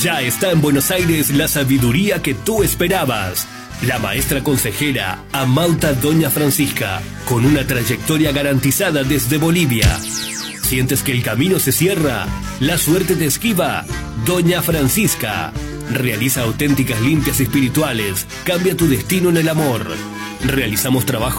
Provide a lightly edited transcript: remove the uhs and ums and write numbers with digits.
Ya está en Buenos Aires la sabiduría que tú esperabas. La maestra consejera Amauta Doña Francisca, con una trayectoria garantizada desde Bolivia. ¿Sientes que el camino se cierra? ¿La suerte te esquiva? Doña Francisca realiza auténticas limpias espirituales. Cambia tu destino en el amor. Realizamos trabajo